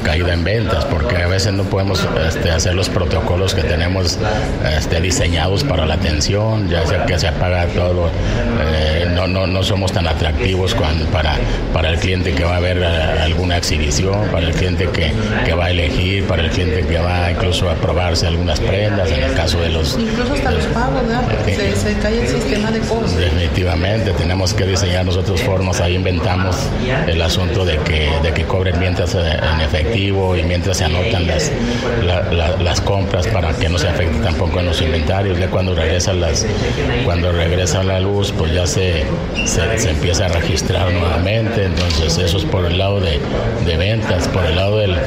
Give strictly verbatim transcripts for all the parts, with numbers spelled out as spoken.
caída en ventas, porque a veces no podemos este, hacer los protocolos que tenemos este, diseñados para la atención, ya sea que se apaga todo, eh, no, no, no somos tan atractivos cuando, para, para el cliente que va a ver alguna exhibición, para el cliente que, que va a elegir, para el cliente que va incluso a probarse algunas prendas, en el caso de los... Incluso hasta los pagos, ¿verdad? Porque se, se cae el sistema de cobros. Definitivamente, tenemos que diseñar nosotros formas, ahí inventamos el asunto de que, de que cobren mientras en efectivo y mientras se anotan las, la, la, las compras para que no se afecte tampoco en los inventarios. Ya cuando regresa las, cuando regresa la luz, pues ya se, se, se empieza a registrar nuevamente. Entonces eso es por el lado de, de ventas, por el lado del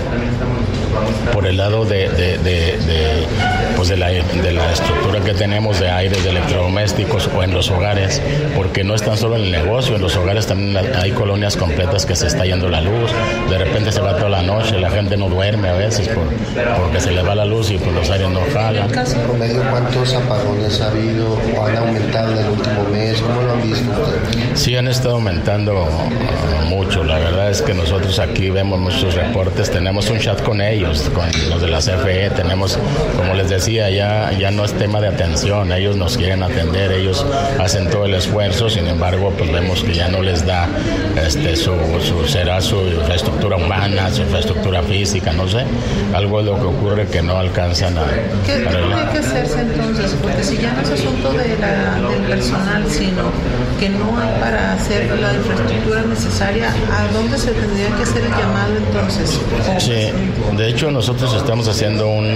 por el lado de, de, de, de, pues de, la, de la estructura que tenemos de aires de electrodomésticos o en los hogares, porque no están solo en el negocio, en los hogares también hay colonias completas que se está yendo la luz, de repente se va toda la noche, la gente no duerme a veces por, porque se le va la luz y pues los aires no jalan. ¿En promedio cuántos apagones ha habido o han aumentado en el último mes? ¿Cómo lo han visto ustedes? Sí, han estado aumentando uh, mucho, la verdad es que nosotros aquí vemos muchos reportes, tenemos un chat con ellos, con los de la C F E, tenemos, como les decía, ya, ya no es tema de atención, ellos nos quieren atender, ellos hacen todo el esfuerzo, sin embargo, pues vemos que ya no les da, este, su, su será su infraestructura humana, su infraestructura física, no sé, algo es lo que ocurre que no alcanzan a... ¿Qué tiene que hacerse entonces? Porque si ya no es asunto de la, del personal, sino que no hay para hacer la infraestructura necesaria, ¿a dónde se tendría que hacer el llamado entonces? Sí, de hecho nosotros estamos haciendo un,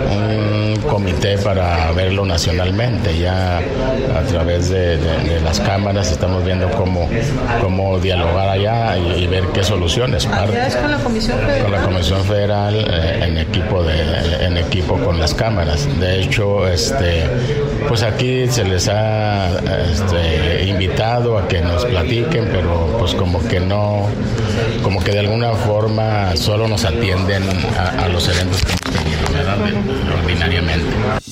un comité para verlo nacionalmente, ya a través de, de, de las cámaras estamos viendo cómo, cómo dialogar allá y, y ver qué soluciones. ¿Allá es con la Comisión Federal? Con la Comisión Federal eh, en equipo de, en equipo con las cámaras. De hecho, este, pues aquí se les ha este, invitado a que nos platiquen, pero pues como que no, como que de alguna forma solo nos atienden a, a los eventos que hemos tenido, ¿verdad? Ordinariamente.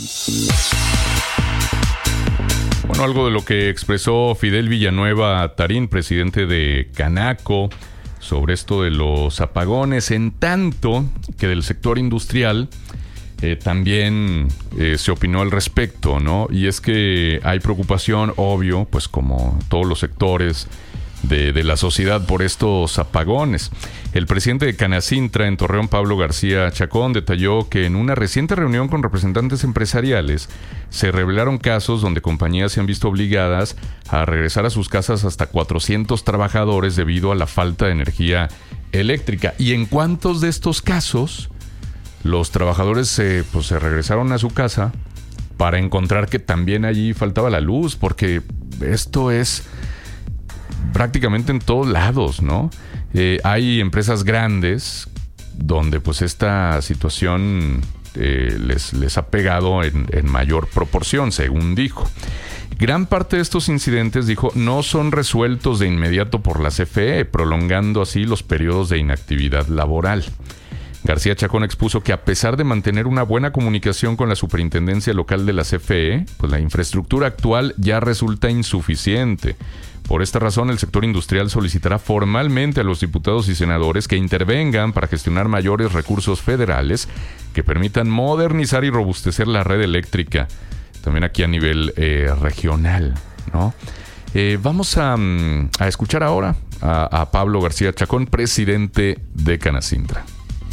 Bueno, algo de lo que expresó Fidel Villanueva Tarín, presidente de Canaco, sobre esto de los apagones, en tanto que del sector industrial eh, también eh, se opinó al respecto, ¿no? Y es que hay preocupación, obvio, pues como todos los sectores de, de la sociedad por estos apagones. El presidente de Canacintra en Torreón, Pablo García Chacón, detalló que en una reciente reunión con representantes empresariales se revelaron casos donde compañías se han visto obligadas a regresar a sus casas hasta cuatrocientos trabajadores debido a la falta de energía eléctrica. ¿Y en cuántos de estos casos los trabajadores se, pues, se regresaron a su casa para encontrar que también allí faltaba la luz? Porque esto es prácticamente en todos lados, ¿no? Eh, hay empresas grandes donde pues esta situación eh, les, les ha pegado en, en mayor proporción, según dijo. Gran parte de estos incidentes, dijo, no son resueltos de inmediato por la C F E, prolongando así los periodos de inactividad laboral. García Chacón expuso que a pesar de mantener una buena comunicación con la superintendencia local de la C F E, pues la infraestructura actual ya resulta insuficiente. Por esta razón, el sector industrial solicitará formalmente a los diputados y senadores que intervengan para gestionar mayores recursos federales que permitan modernizar y robustecer la red eléctrica, también aquí a nivel eh, regional, ¿no? Eh, vamos a, a escuchar ahora a, a Pablo García Chacón, presidente de Canacintra.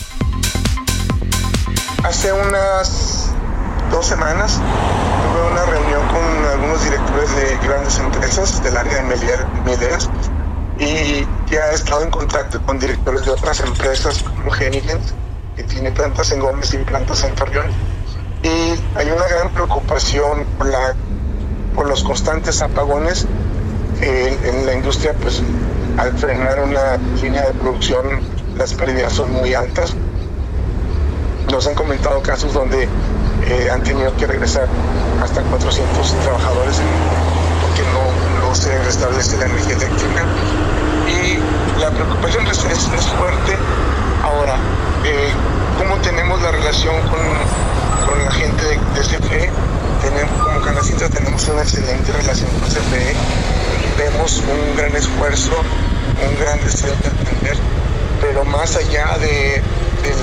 Hace unas dos semanas tuve una reunión con algunos directores de grandes empresas del área de mineras y ya he estado en contacto con directores de otras empresas como Genigen, que tiene plantas en Gómez y plantas en Torreón, y hay una gran preocupación por, la, por los constantes apagones en, en la industria. Pues al frenar una línea de producción las pérdidas son muy altas. Nos han comentado casos donde eh, han tenido que regresar hasta cuatrocientos trabajadores porque no, no se restablece la energía eléctrica. Y la preocupación es, es, es fuerte. Ahora, eh, ¿cómo tenemos la relación con, con la gente de, de C F E? Tenemos, como Canacintra tenemos una excelente relación con C F E. Vemos un gran esfuerzo, un gran deseo de atender, pero más allá de, de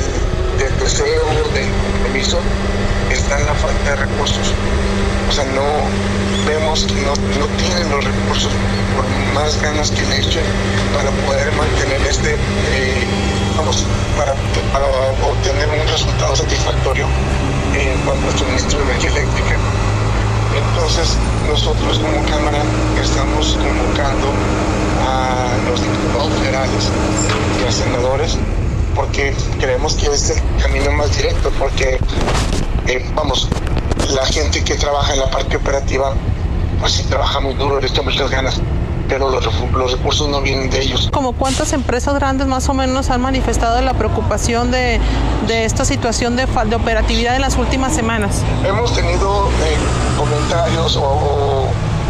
vemos que no, no tienen los recursos, por más ganas que le echen, para poder mantener este, eh, vamos, para, para obtener un resultado satisfactorio en cuanto al suministro de energía eléctrica. Entonces, nosotros como Cámara estamos convocando a los diputados federales y a senadores, porque creemos que es el camino más directo, porque, eh, vamos, la gente que trabaja en la parte operativa, pues sí trabaja muy duro, le echa muchas ganas, pero los, los recursos no vienen de ellos. ¿Como cuántas empresas grandes más o menos han manifestado la preocupación de, de esta situación de, de operatividad en las últimas semanas? Hemos tenido eh, comentarios o, o,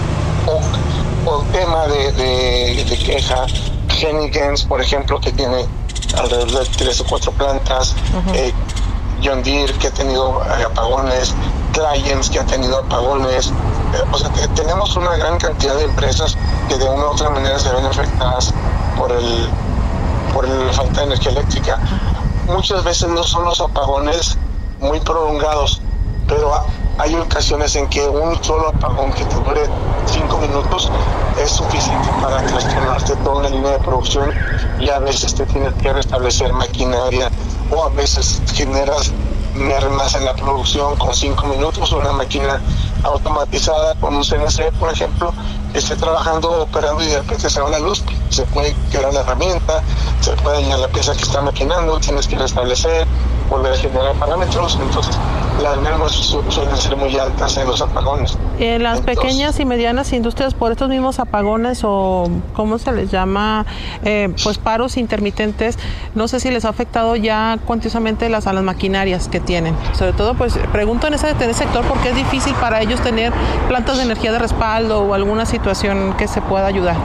o, o tema de, de, de queja. Hennigens, por ejemplo, que tiene alrededor de tres o cuatro plantas, uh-huh. eh, John Deere, que ha tenido eh, apagones, Clients, que ha tenido apagones. Eh, o sea, que tenemos una gran cantidad de empresas que de una u otra manera se ven afectadas por el por la falta de energía eléctrica. Muchas veces no son los apagones muy prolongados, pero hay ocasiones en que un solo apagón que te dure cinco minutos es suficiente para trastornarte toda la línea de producción, y a veces te tienes que restablecer maquinaria, o a veces generas mermas en la producción con cinco minutos. Una máquina automatizada con un C N C, por ejemplo, esté trabajando, operando, y de repente se va la luz, se puede quebrar la herramienta, se puede dañar la pieza que está maquinando, tienes que restablecer, volver a generar parámetros. Entonces las mermas su- suelen ser muy altas en los apagones. En las Entonces, pequeñas y medianas industrias, por estos mismos apagones, o cómo se les llama, eh, pues paros intermitentes, no sé si les ha afectado ya cuantiosamente las, a las maquinarias que tienen. Sobre todo, pues pregunto en ese, en ese sector, porque es difícil para ellos tener plantas de energía de respaldo o alguna situación que se pueda ayudar.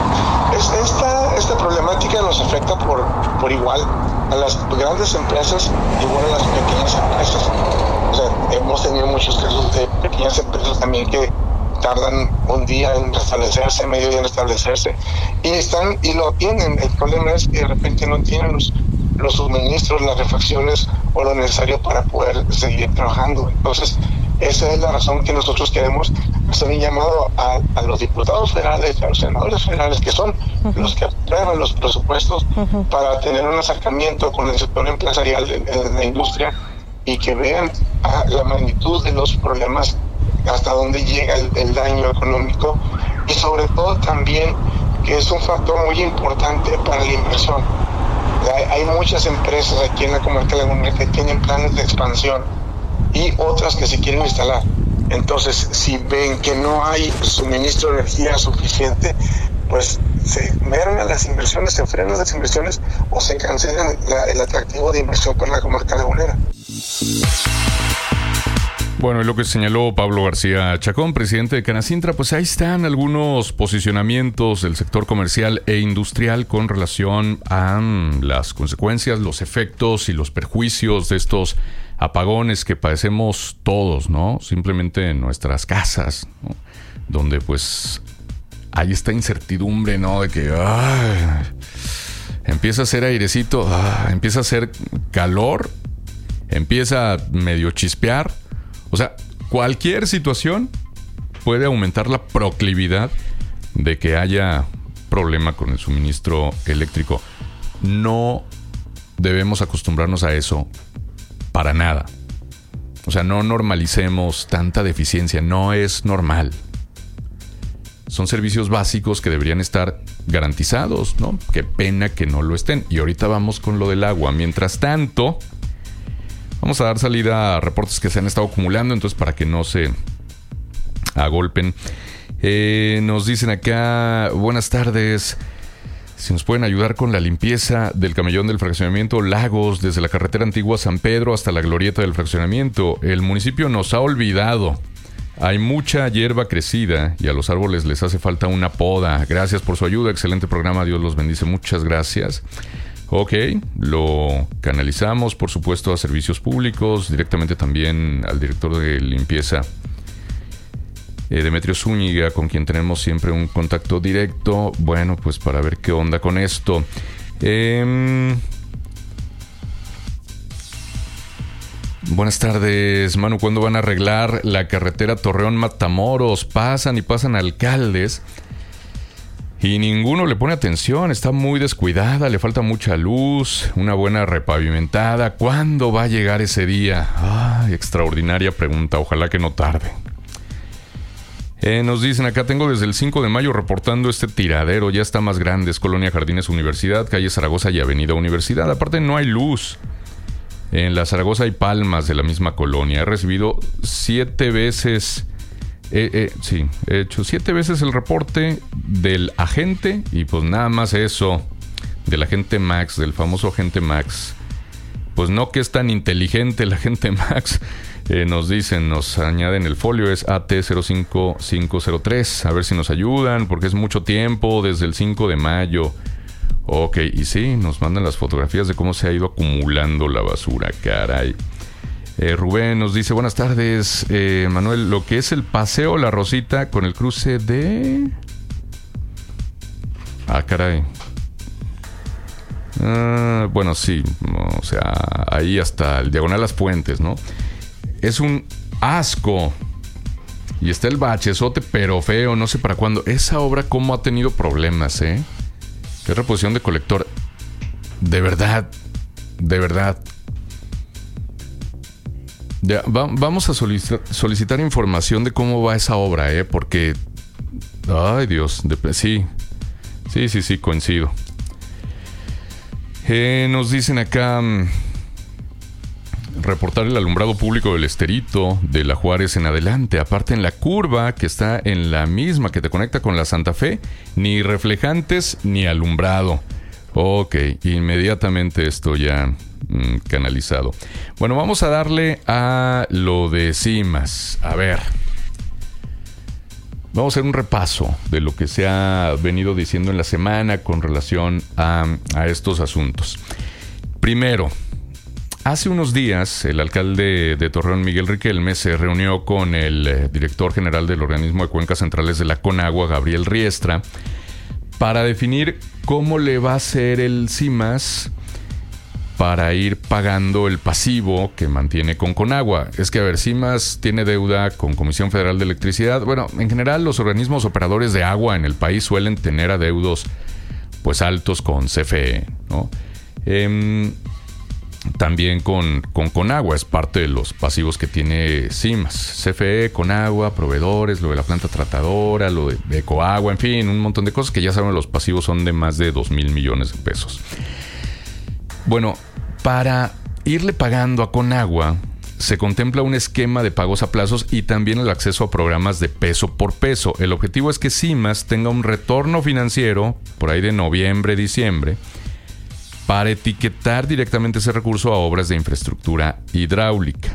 Es, esta, esta problemática nos afecta por, por igual a las grandes empresas, igual a las pequeñas empresas. O sea, hemos tenido muchos casos de pequeñas empresas también que tardan un día en restablecerse, medio día en restablecerse, y están y lo tienen. El problema es que de repente no tienen los, los suministros, las refacciones o lo necesario para poder seguir trabajando. Entonces, esa es la razón que nosotros queremos hacer un llamado a, a los diputados federales, a los senadores federales, que son uh-huh. los que aprueban los presupuestos, uh-huh. para tener un acercamiento con el sector empresarial de, de la industria, y que vean a la magnitud de los problemas, hasta dónde llega el, el daño económico, y sobre todo también que es un factor muy importante para la inversión. Hay, hay muchas empresas aquí en la comarca lagunera que tienen planes de expansión y otras que se quieren instalar. Entonces, si ven que no hay suministro de energía suficiente, pues se merman las inversiones, se frenan las inversiones o se cancelan la, el atractivo de inversión para la comarca lagunera. Bueno, y lo que señaló Pablo García Chacón, presidente de Canacintra, pues ahí están algunos posicionamientos del sector comercial e industrial con relación a las consecuencias, los efectos y los perjuicios de estos apagones que padecemos todos, ¿no? Simplemente en nuestras casas, ¿no? Donde pues hay esta incertidumbre, ¿no? De que ay, empieza a hacer airecito, ay, empieza a hacer calor, empieza a medio chispear. O sea, cualquier situación puede aumentar la proclividad de que haya problema con el suministro eléctrico. No debemos acostumbrarnos a eso para nada. O sea, no normalicemos tanta deficiencia. No es normal. Son servicios básicos que deberían estar garantizados, ¿no? Qué pena que no lo estén. Y ahorita vamos con lo del agua. Mientras tanto, vamos a dar salida a reportes que se han estado acumulando, entonces para que no se agolpen. Eh, nos dicen acá, buenas tardes, si nos pueden ayudar con la limpieza del camellón del fraccionamiento Lagos, desde la carretera antigua San Pedro hasta la glorieta del fraccionamiento. El municipio nos ha olvidado. Hay mucha hierba crecida y a los árboles les hace falta una poda. Gracias por su ayuda, excelente programa, Dios los bendice, muchas gracias. Ok, lo canalizamos, por supuesto, a servicios públicos, directamente también al director de limpieza, eh, Demetrio Zúñiga, con quien tenemos siempre un contacto directo. Bueno, pues para ver qué onda con esto. Eh, Buenas tardes, Manu. ¿Cuándo van a arreglar la carretera Torreón-Matamoros? Pasan y pasan alcaldes y ninguno le pone atención. Está muy descuidada, le falta mucha luz, una buena repavimentada. ¿Cuándo va a llegar ese día? Ay, extraordinaria pregunta. Ojalá que no tarde. Eh, nos dicen acá, tengo desde el cinco de mayo reportando este tiradero. Ya está más grande. Es Colonia Jardines Universidad, calle Zaragoza y Avenida Universidad. Aparte no hay luz. En la Zaragoza hay palmas de la misma colonia. He recibido siete veces... Eh, eh, sí, he hecho siete veces el reporte del agente y pues nada más eso, del agente Max, del famoso agente Max. Pues no que es tan inteligente el agente Max. Eh, nos dicen, nos añaden el folio, es A T cero cinco cinco cero tres. A ver si nos ayudan, porque es mucho tiempo, desde el cinco de mayo. Ok, y sí, nos mandan las fotografías de cómo se ha ido acumulando la basura, caray. Eh, Rubén nos dice, buenas tardes, eh, Manuel, lo que es el Paseo La Rosita con el cruce de... Ah, caray. Ah, bueno, sí, o sea, ahí hasta el Diagonal Las Fuentes, ¿no? Es un asco. Y está el bachezote, pero feo, no sé para cuándo. Esa obra cómo ha tenido problemas, ¿eh? Es reposición de colector. De verdad, de verdad. Ya, va, vamos a solicitar, solicitar información de cómo va esa obra, ¿eh? Porque... Ay, Dios. De, sí, sí, sí, sí, coincido. Eh, nos dicen acá... Reportar el alumbrado público del Esterito, de la Juárez en adelante. Aparte en la curva que está en la misma que te conecta con la Santa Fe, ni reflejantes ni alumbrado. Ok, inmediatamente esto ya mmm, canalizado. Bueno, vamos a darle a lo de CIMAS. A ver, vamos a hacer un repaso de lo que se ha venido diciendo en la semana con relación a, a estos asuntos. Primero, hace unos días, el alcalde de Torreón, Miguel Riquelme, se reunió con el eh, director general del organismo de cuencas centrales de la Conagua, Gabriel Riestra, para definir cómo le va a hacer el CIMAS para ir pagando el pasivo que mantiene con Conagua. Es que, a ver, CIMAS tiene deuda con Comisión Federal de Electricidad. Bueno, en general, los organismos operadores de agua en el país suelen tener adeudos, pues, altos con C F E, ¿no? Eh... También con, con Conagua, es parte de los pasivos que tiene CIMAS. C F E, Conagua, proveedores, lo de la planta tratadora, lo de, de Ecoagua, en fin, un montón de cosas que ya saben, los pasivos son de más de dos mil millones de pesos. Bueno, para irle pagando a Conagua, se contempla un esquema de pagos a plazos y también el acceso a programas de peso por peso. El objetivo es que CIMAS tenga un retorno financiero, por ahí de noviembre, diciembre, para etiquetar directamente ese recurso a obras de infraestructura hidráulica.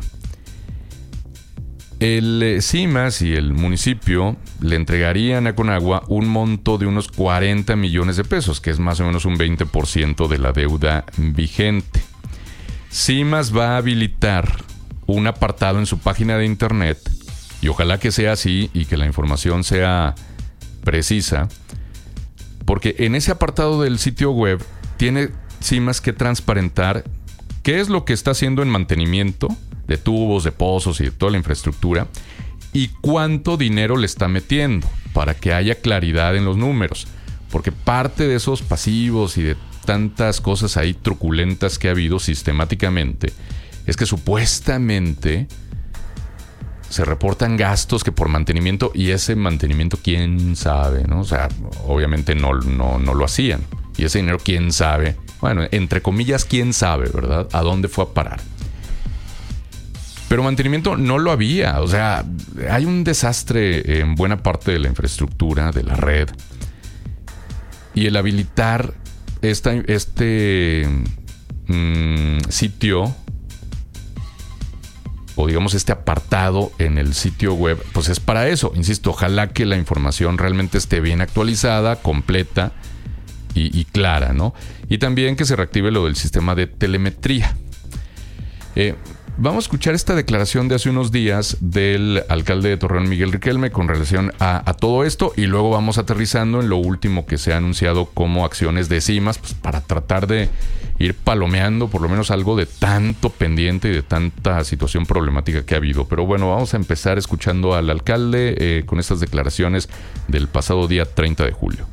El CIMAS y el municipio le entregarían a Conagua un monto de unos cuarenta millones de pesos, que es más o menos un veinte por ciento de la deuda vigente. CIMAS va a habilitar un apartado en su página de internet, y ojalá que sea así y que la información sea precisa, porque en ese apartado del sitio web tiene CIMAS que transparentar qué es lo que está haciendo en mantenimiento de tubos, de pozos y de toda la infraestructura y cuánto dinero le está metiendo para que haya claridad en los números, porque parte de esos pasivos y de tantas cosas ahí truculentas que ha habido sistemáticamente es que supuestamente se reportan gastos que por mantenimiento, y ese mantenimiento quién sabe, ¿no? O sea, obviamente no, no, no lo hacían, y ese dinero quién sabe. Bueno, entre comillas, quién sabe, ¿verdad? ¿A dónde fue a parar? Pero mantenimiento no lo había. O sea, hay un desastre en buena parte de la infraestructura, de la red. Y el habilitar esta, este mmm, sitio, o digamos este apartado en el sitio web, pues es para eso. Insisto, ojalá que la información realmente esté bien actualizada, completa Y, y clara, ¿no? Y también que se reactive lo del sistema de telemetría. Eh, vamos a escuchar esta declaración de hace unos días del alcalde de Torreón, Miguel Riquelme, con relación a, a todo esto, y luego vamos aterrizando en lo último que se ha anunciado como acciones de CIMAS, pues, para tratar de ir palomeando por lo menos algo de tanto pendiente y de tanta situación problemática que ha habido. Pero bueno, vamos a empezar escuchando al alcalde eh, con estas declaraciones del pasado día treinta de julio.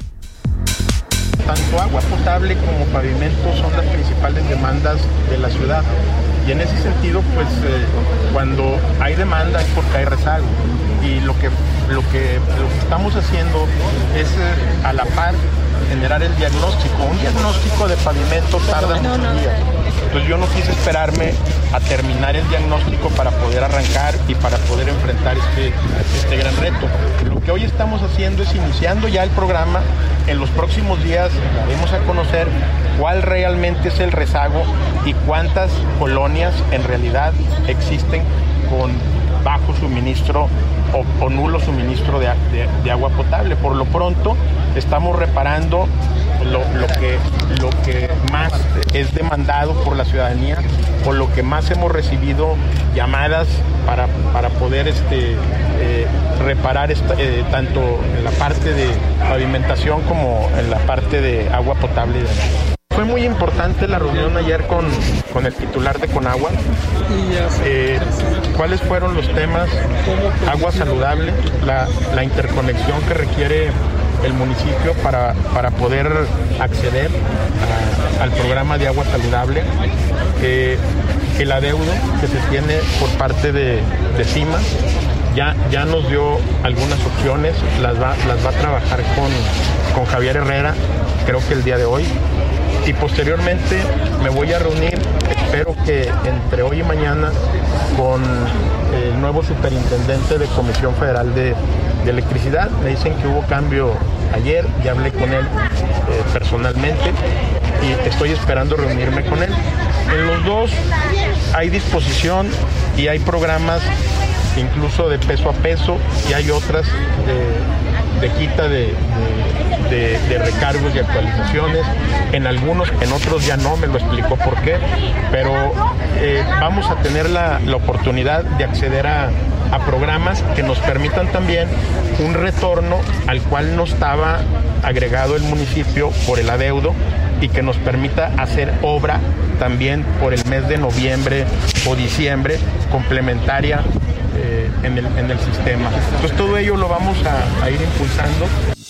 Tanto agua potable como pavimento son las principales demandas de la ciudad. Y en ese sentido, pues eh, cuando hay demanda es porque hay rezago. Y lo que, lo que, lo que estamos haciendo es eh, a la par generar el diagnóstico. Un diagnóstico de pavimento tarda muchos días. Entonces yo no quise esperarme a terminar el diagnóstico para poder arrancar y para poder enfrentar este, este gran reto. Lo que hoy estamos haciendo es iniciando ya el programa. En los próximos días daremos a conocer cuál realmente es el rezago y cuántas colonias en realidad existen con bajo suministro o, o nulo suministro de, de, de agua potable. Por lo pronto estamos reparando lo, lo, que, lo que más es demandado por la ciudadanía, por lo que más hemos recibido llamadas para, para poder este, eh, reparar esta, eh, tanto en la parte de pavimentación como en la parte de agua potable. Fue muy importante la reunión ayer con, con el titular de Conagua. Eh, ¿Cuáles fueron los temas? Agua saludable, la, la interconexión que requiere el municipio para, para poder acceder a, al programa de agua saludable, eh, el adeudo que se tiene por parte de, de CIMAS. Ya, ya nos dio algunas opciones, las va, las va a trabajar con, con Javier Herrera, creo que el día de hoy. Y posteriormente me voy a reunir, espero que entre hoy y mañana, con el nuevo superintendente de Comisión Federal de, de Electricidad. Me dicen que hubo cambio ayer, ya hablé con él eh, personalmente y estoy esperando reunirme con él. En los dos hay disposición y hay programas incluso de peso a peso y hay otras de, de quita de, de, de, de recargos y actualizaciones, en algunos, en otros ya no, me lo explicó por qué, pero eh, vamos a tener la, la oportunidad de acceder a, a programas que nos permitan también un retorno al cual no estaba agregado el municipio por el adeudo y que nos permita hacer obra también por el mes de noviembre o diciembre complementaria eh, en, el, en el sistema. Entonces todo ello lo vamos a, a ir impulsando.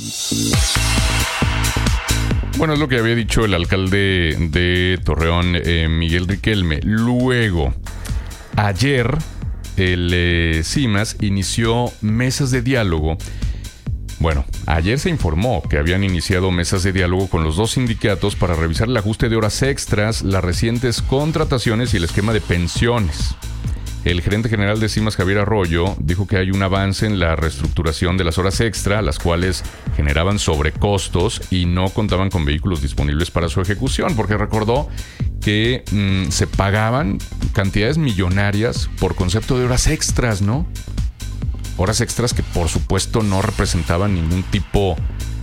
Bueno, es lo que había dicho el alcalde de Torreón, eh, Miguel Riquelme. Luego, ayer, el eh, CIMAS inició mesas de diálogo. Bueno, ayer se informó que habían iniciado mesas de diálogo con los dos sindicatos para revisar el ajuste de horas extras, las recientes contrataciones y el esquema de pensiones. El gerente general de CIMAS, Javier Arroyo, dijo que hay un avance en la reestructuración de las horas extra, las cuales generaban sobrecostos y no contaban con vehículos disponibles para su ejecución, porque recordó que mmm, se pagaban cantidades millonarias por concepto de horas extras, ¿no? Horas extras que por supuesto no representaban ningún tipo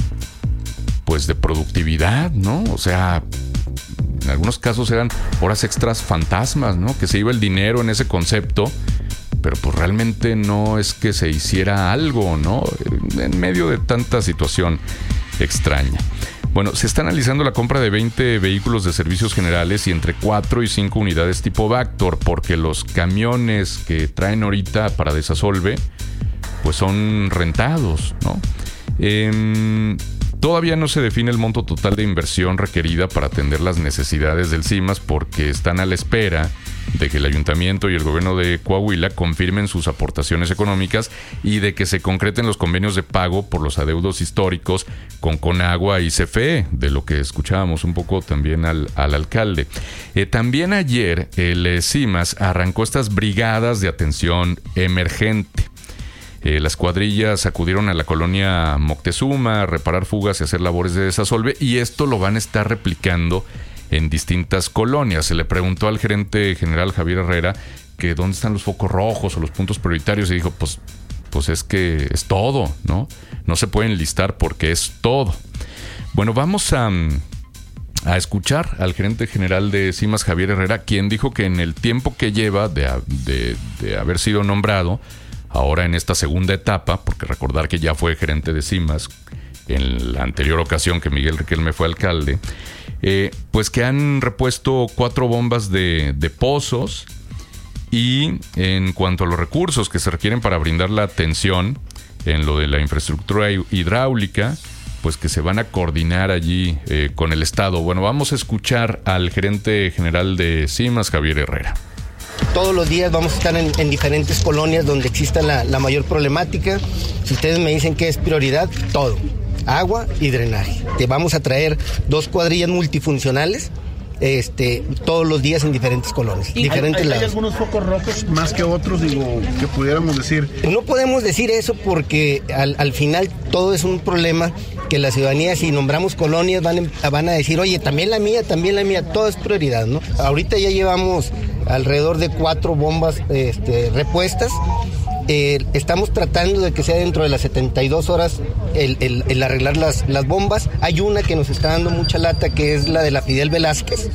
pues de productividad, ¿no? O sea, en algunos casos eran horas extras fantasmas, ¿no? Que se iba el dinero en ese concepto, pero pues realmente no es que se hiciera algo, ¿no? En medio de tanta situación extraña. Bueno, se está analizando la compra de veinte vehículos de servicios generales y entre cuatro y cinco unidades tipo Vactor, porque los camiones que traen ahorita para Desasolve pues son rentados, ¿no? Eh, todavía no se define el monto total de inversión requerida para atender las necesidades del CIMAS, porque están a la espera de que el ayuntamiento y el gobierno de Coahuila confirmen sus aportaciones económicas y de que se concreten los convenios de pago por los adeudos históricos con Conagua y C F E, de lo que escuchábamos un poco también al, al alcalde. Eh, también ayer el eh, CIMAS arrancó estas brigadas de atención emergente. Eh, las cuadrillas acudieron a la colonia Moctezuma a reparar fugas y hacer labores de desasolve, y esto lo van a estar replicando en distintas colonias. Se le preguntó al gerente general Javier Herrera que dónde están los focos rojos o los puntos prioritarios, y dijo pues, pues es que es todo, ¿no? No se pueden listar porque es todo. Bueno, vamos a, a escuchar al gerente general de Cimas, Javier Herrera, quien dijo que en el tiempo que lleva de, de, de haber sido nombrado, ahora en esta segunda etapa, porque recordar que ya fue gerente de Cimas en la anterior ocasión que Miguel Riquelme fue alcalde, eh, pues que han repuesto cuatro bombas de, de pozos, y en cuanto a los recursos que se requieren para brindar la atención en lo de la infraestructura hidráulica, pues que se van a coordinar allí eh, con el Estado. Bueno, vamos a escuchar al gerente general de Cimas, Javier Herrera. Todos los días vamos a estar en, en diferentes colonias donde exista la, la mayor problemática. Si ustedes me dicen qué es prioridad, todo. Agua y drenaje. Te vamos a traer dos cuadrillas multifuncionales este, todos los días en diferentes colonias, diferentes ¿Hay, hay, lados. ¿Hay algunos focos rojos más que otros, digo, que pudiéramos decir? No podemos decir eso porque al, al final todo es un problema que la ciudadanía, si nombramos colonias, van, van a decir, oye, también la mía, también la mía, todo es prioridad, ¿no? Ahorita ya llevamos alrededor de cuatro bombas este, repuestas. Eh, estamos tratando de que sea dentro de las setenta y dos horas el, el, el arreglar las, las bombas. Hay una que nos está dando mucha lata, que es la de la Fidel Velázquez.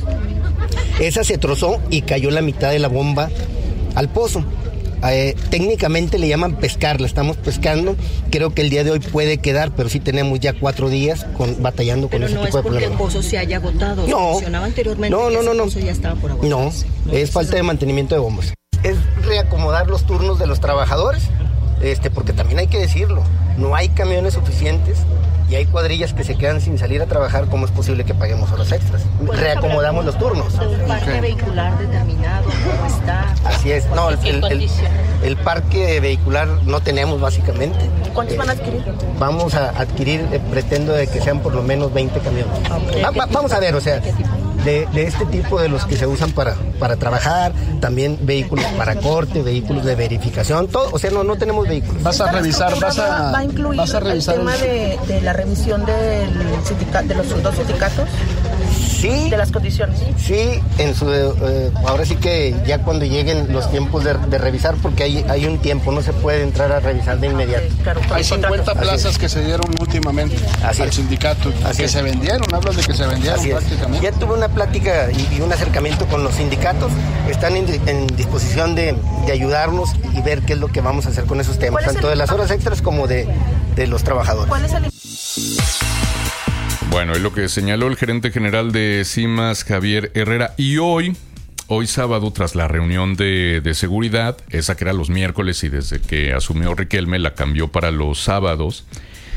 Esa se trozó y cayó la mitad de la bomba al pozo. Eh, técnicamente le llaman pescar, la estamos pescando. Creo que el día de hoy puede quedar, pero sí tenemos ya cuatro días con, batallando con pero ese no tipo de problemas. Pero no es porque el pozo se haya agotado. No, funcionaba anteriormente. no, no, no, no. El pozo ya estaba por agotarse. No, no, es falta de mantenimiento de bombas. Es reacomodar los turnos de los trabajadores, este, porque también hay que decirlo, no hay camiones suficientes y hay cuadrillas que se quedan sin salir a trabajar. ¿Cómo es posible que paguemos horas extras? Reacomodamos los turnos. ¿De un parque vehicular determinado? ¿Cómo está? Así es. No, el, el, el, el parque vehicular no tenemos básicamente. ¿Cuántos van a adquirir? Vamos a adquirir, eh, pretendo de que sean por lo menos veinte camiones. Okay. Va, va, vamos a ver, o sea, de, de este tipo de los que se usan para, para trabajar, también vehículos para corte, vehículos de verificación, todo, o sea, no, no tenemos vehículos. Vas a revisar, vas a, ¿Va a incluir vas a revisar el tema de, de la revisión del sindica, de los dos sindicatos? Sí. De las condiciones. Sí, en su, eh, ahora sí que ya cuando lleguen los tiempos de, de revisar, porque hay, hay un tiempo, no se puede entrar a revisar de inmediato. Okay, claro, hay cincuenta plazas que se dieron últimamente Así al es. sindicato, Así que es. se vendieron, hablas de que se vendieron Así prácticamente. Es. Ya tuve una plática y, y un acercamiento con los sindicatos, están en, en disposición de, de ayudarnos y ver qué es lo que vamos a hacer con esos temas, tanto de las horas extras como de, de los trabajadores. ¿Cuál es el... Bueno, es lo que señaló el gerente general de Cimas, Javier Herrera. Y hoy, hoy sábado, tras la reunión de, de seguridad, esa que era los miércoles y desde que asumió Riquelme la cambió para los sábados,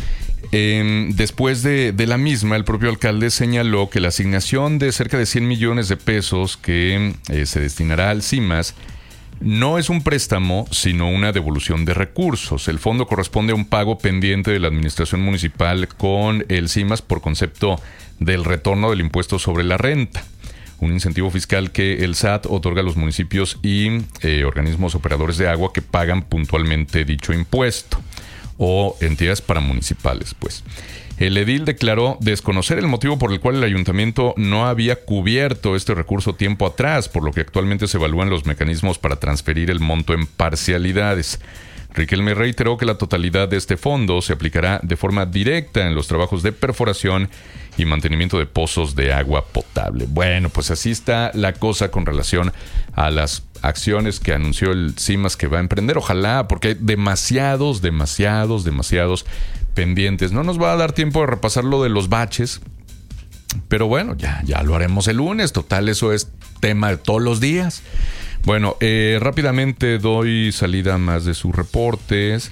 eh, después de, de la misma, el propio alcalde señaló que la asignación de cerca de cien millones de pesos que eh, se destinará al Cimas no es un préstamo, sino una devolución de recursos. El fondo corresponde a un pago pendiente de la administración municipal con el Cimas por concepto del retorno del impuesto sobre la renta, un incentivo fiscal que el S A T otorga a los municipios y eh, organismos operadores de agua que pagan puntualmente dicho impuesto, o entidades paramunicipales, pues. El edil declaró desconocer el motivo por el cual el ayuntamiento no había cubierto este recurso tiempo atrás, por lo que actualmente se evalúan los mecanismos para transferir el monto en parcialidades. Riquelme reiteró que la totalidad de este fondo se aplicará de forma directa en los trabajos de perforación y mantenimiento de pozos de agua potable. Bueno, pues así está la cosa con relación a las acciones que anunció el Cimas que va a emprender. Ojalá, porque hay demasiados, demasiados, demasiados pendientes. No nos va a dar tiempo de repasar lo de los baches, pero bueno, ya, ya lo haremos el lunes. Total, eso es tema de todos los días. Bueno, eh, rápidamente doy salida a más de sus reportes.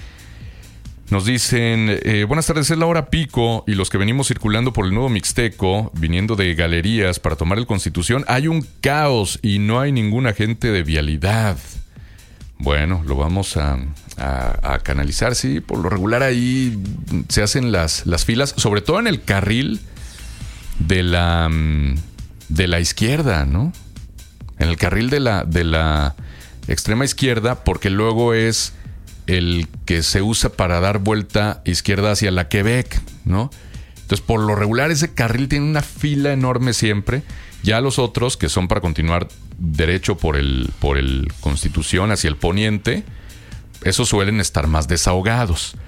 Nos dicen, eh, buenas tardes, es la hora pico y los que venimos circulando por el Nuevo Mixteco, viniendo de galerías para tomar el Constitución, hay un caos y no hay ningún agente de vialidad. Bueno, lo vamos a, a, a canalizar, sí, por lo regular ahí se hacen las, las filas, sobre todo en el carril de la, de la izquierda, ¿no? En el carril de la, de la extrema izquierda, porque luego es el que se usa para dar vuelta izquierda hacia la Quebec, ¿no? Entonces, por lo regular, ese carril tiene una fila enorme siempre. Ya los otros, que son para continuar derecho por el, por el Constitución hacia el poniente, esos suelen estar más desahogados.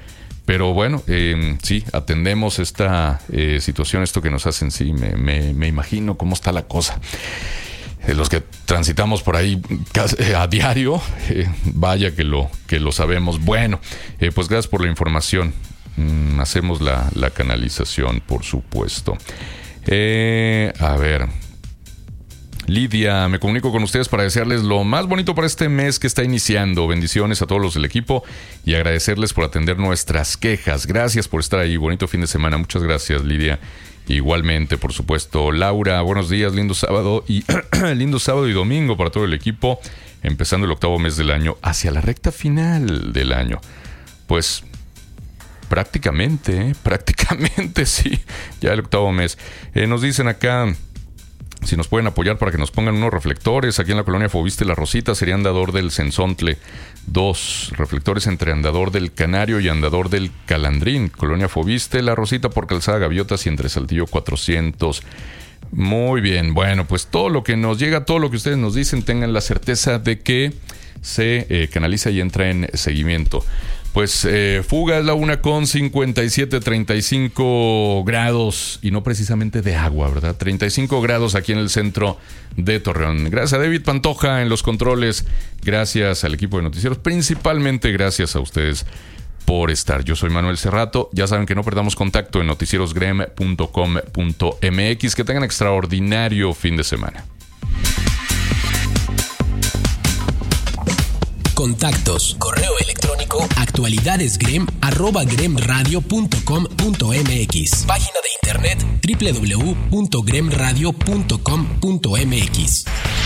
Pero bueno, eh, sí, atendemos esta eh, situación, esto que nos hacen, sí, me, me, me imagino cómo está la cosa. Eh, los que transitamos por ahí eh, a diario, eh, vaya que lo, que lo sabemos. Bueno, eh, pues gracias por la información. Mm, hacemos la, la canalización, por supuesto. Eh, a ver... Lidia, me comunico con ustedes para desearles lo más bonito para este mes que está iniciando. Bendiciones a todos los del equipo y agradecerles por atender nuestras quejas. Gracias por estar ahí. Bonito fin de semana. Muchas gracias, Lidia. Igualmente, por supuesto. Laura, buenos días. Lindo sábado y lindo sábado y domingo para todo el equipo. Empezando el octavo mes del año hacia la recta final del año. Pues prácticamente, ¿eh? prácticamente sí. Ya el octavo mes. Eh, nos dicen acá... Si nos pueden apoyar para que nos pongan unos reflectores. Aquí en la colonia Fobiste La Rosita sería Andador del Cenzontle. Dos reflectores entre Andador del Canario y Andador del Calandrín. Colonia Fobiste La Rosita por Calzada Gaviotas y entre Saltillo cuatrocientos. Muy bien. Bueno, pues todo lo que nos llega, todo lo que ustedes nos dicen, tengan la certeza de que se eh, canaliza y entra en seguimiento. Pues eh, fuga es la una con cincuenta y siete, treinta y cinco grados y no precisamente de agua, ¿verdad? treinta y cinco grados aquí en el centro de Torreón. Gracias a David Pantoja en los controles, gracias al equipo de noticieros, principalmente gracias a ustedes por estar. Yo soy Manuel Cerrato, ya saben que no perdamos contacto en noticieros grem punto com punto m x. Que tengan extraordinario fin de semana. Contactos, correo electrónico, actualidadesgrem arroba gremradio punto com punto m x. Página de internet doble u doble u doble u punto gremradio punto com punto m x.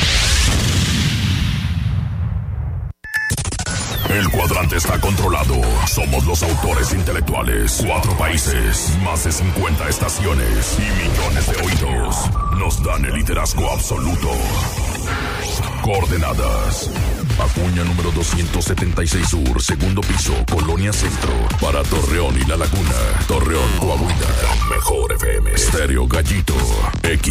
El cuadrante está controlado. Somos los autores intelectuales. Cuatro países, más de cincuenta estaciones y millones de oídos. Nos dan el liderazgo absoluto. Coordenadas: Acuña número doscientos setenta y seis Sur, segundo piso, Colonia Centro. Para Torreón y La Laguna. Torreón, Coahuila. Mejor F M. Estéreo Gallito. X.